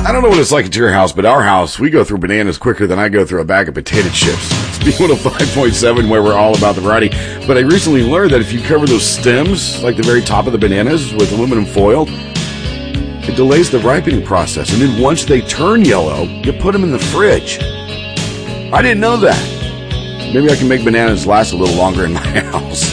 I don't know what it's like at your house, but our house, we go through bananas quicker than I go through a bag of potato chips. It's B105.7 where we're all about the variety. But I recently learned that if you cover those stems, like the very top of the bananas, with aluminum foil, it delays the ripening process. And then once they turn yellow, you put them in the fridge. I didn't know that. Maybe I can make bananas last a little longer in my house.